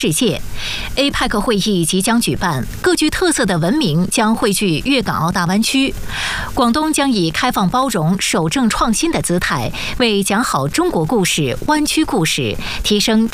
世界 APEC 会议即将举办，各具特色的文明将汇聚粤港澳大湾区。广东将以开放包容、守正创新的姿态，为讲好中国故事、湾区故事，提升